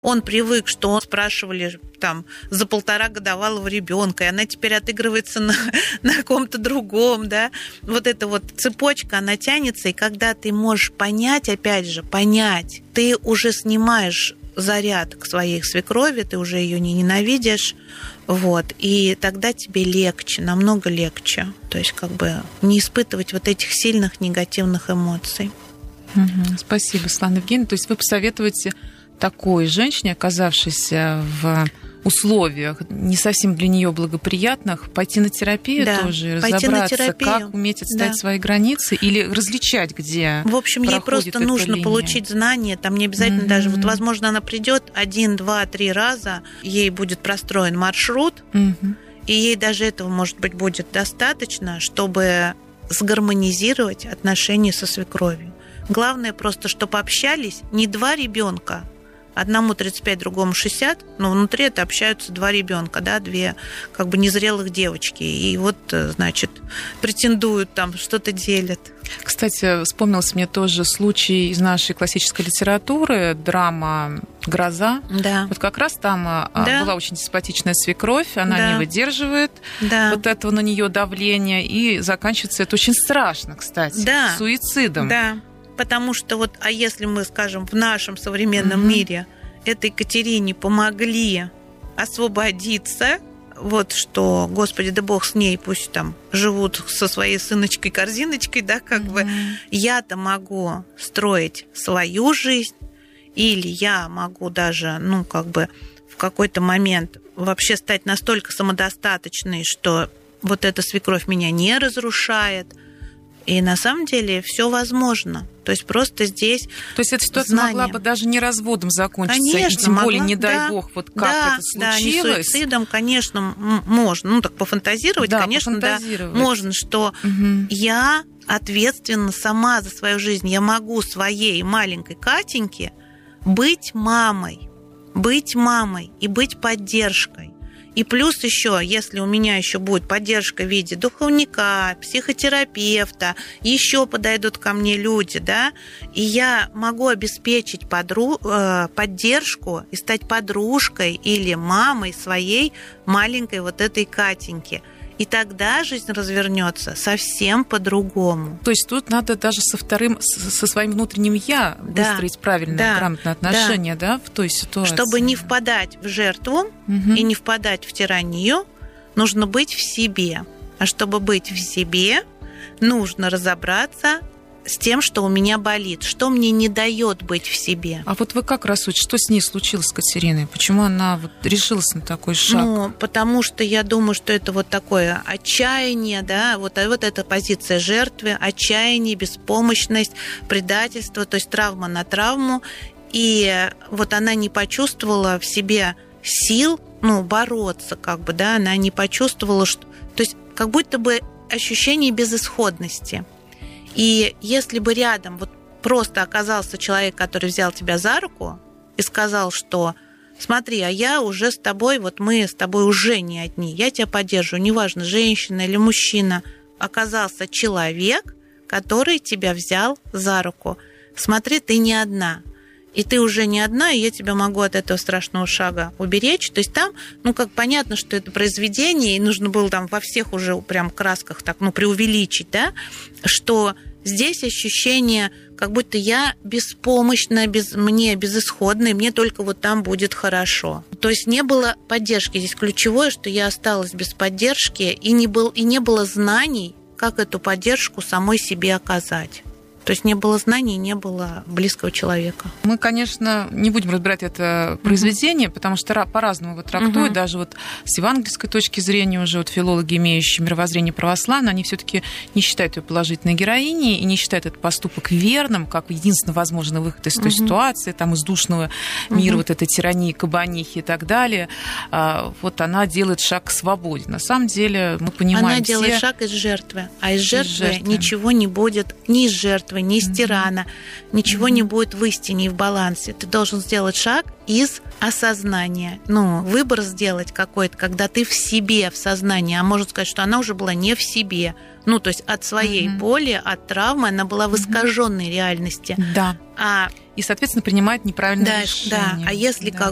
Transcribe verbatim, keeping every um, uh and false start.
Он привык, что он спрашивали там за полтора годовалого ребенка, и она теперь отыгрывается на, на каком-то другом, да. Вот эта вот цепочка, она тянется, и когда ты можешь понять, опять же, понять, ты уже снимаешь заряд к своей свекрови, ты уже ее не ненавидишь, вот, и тогда тебе легче, намного легче, то есть как бы не испытывать вот этих сильных негативных эмоций. Угу. Спасибо, Светлана Евгеньевна. То есть вы посоветуете такой женщине, оказавшейся в условиях не совсем для нее благоприятных, пойти на терапию да, тоже, разобраться, как уметь отстоять да. свои границы или различать, где в общем, ей просто нужно линия. Получить знания, там не обязательно mm-hmm. даже, вот, возможно, она придет один, два, три раза, ей будет простроен маршрут, mm-hmm. и ей даже этого, может быть, будет достаточно, чтобы сгармонизировать отношения со свекровью. Главное просто, чтобы общались не два ребенка, одному тридцать пять, другому шестьдесят, но внутри это общаются два ребенка, да, две как бы незрелых девочки. И вот, значит, претендуют там, что-то делят. Кстати, вспомнился мне тоже случай из нашей классической литературы, драма «Гроза». Да. Вот как раз там да. была очень симпатичная свекровь, она да. не выдерживает да. вот этого на нее давления, и заканчивается это очень страшно, кстати, да. суицидом. Да. Потому что вот, а если мы, скажем, в нашем современном mm-hmm. мире этой Екатерине помогли освободиться, вот что, Господи, да Бог с ней, пусть там живут со своей сыночкой-корзиночкой, да, как mm-hmm. бы, я-то могу строить свою жизнь, или я могу даже, ну, как бы в какой-то момент вообще стать настолько самодостаточной, что вот эта свекровь меня не разрушает. И на самом деле все возможно. То есть просто здесь То есть эта ситуация знание. могла бы даже не разводом закончиться, конечно, и тем могла, более, не дай да, бог, вот как да, это случилось. Да, не суицидом, конечно, можно. Ну, так пофантазировать, да, конечно, пофантазировать. Да, можно, что угу. я ответственна сама за свою жизнь. Я могу своей маленькой Катеньке быть мамой, быть мамой и быть поддержкой. И плюс еще, если у меня еще будет поддержка в виде духовника, психотерапевта, еще подойдут ко мне люди, да, и я могу обеспечить подру... поддержку и стать подружкой или мамой своей маленькой вот этой Катеньки. И тогда жизнь развернется совсем по-другому. То есть тут надо даже со вторым, со своим внутренним «я» да, выстроить правильное, да, грамотное отношение, да. Да, в той ситуации. Чтобы не впадать в жертву угу. и не впадать в тиранию, нужно быть в себе. А чтобы быть в себе, нужно разобраться с тем, что у меня болит, что мне не дает быть в себе. А вот вы как рассудите, что с ней случилось, с Катериной? Почему она вот решилась на такой шаг? Ну, потому что я думаю, что это вот такое отчаяние, да, вот, вот эта позиция жертвы, отчаяние, беспомощность, предательство, то есть травма на травму. И вот она не почувствовала в себе сил, ну, бороться, как бы, да, она не почувствовала, что... То есть как будто бы ощущение безысходности. И если бы рядом вот просто оказался человек, который взял тебя за руку и сказал, что смотри, а я уже с тобой, вот мы с тобой уже не одни, я тебя поддержу, неважно, женщина или мужчина, оказался человек, который тебя взял за руку. Смотри, ты не одна. И ты уже не одна, и я тебя могу от этого страшного шага уберечь. То есть там, ну, как понятно, что это произведение, и нужно было там во всех уже прям красках так, ну, преувеличить, да, что здесь ощущение, как будто я беспомощна, без, мне безысходная, мне только вот там будет хорошо. То есть не было поддержки. Здесь ключевое, что я осталась без поддержки, и не, был, и не было знаний, как эту поддержку самой себе оказать. То есть не было знаний, не было близкого человека. Мы, конечно, не будем разбирать это произведение, uh-huh. потому что по-разному его трактуют. Uh-huh. Даже вот с евангельской точки зрения уже вот филологи, имеющие мировоззрение православное, они все-таки не считают ее положительной героиней и не считают этот поступок верным, как единственно возможный выход из той uh-huh. ситуации, там, из душного uh-huh. мира, вот этой тирании, кабанихи и так далее. Вот она делает шаг к свободе. На самом деле мы понимаем... Она все... делает шаг из жертвы, а из жертвы, из жертвы ничего не будет ни из жертвы, ни из тирана, ничего mm-hmm. не будет в истине и в балансе. Ты должен сделать шаг из осознания. Ну, выбор сделать какой-то, когда ты в себе, в сознании. А можно сказать, что она уже была не в себе. Ну, то есть от своей mm-hmm. боли, от травмы она была в искаженной mm-hmm. реальности. Да. А... И, соответственно, принимает неправильное да, решение. Да, а если да. как